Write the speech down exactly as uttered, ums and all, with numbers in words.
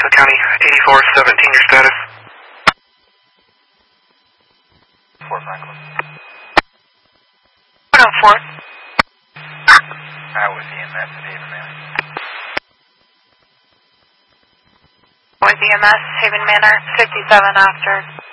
Cook County, eighty-four seventeen, your status? Fort Franklin. one oh four. I was E M S at Haven Manor. With E M S, Haven Manor, fifty-seven after.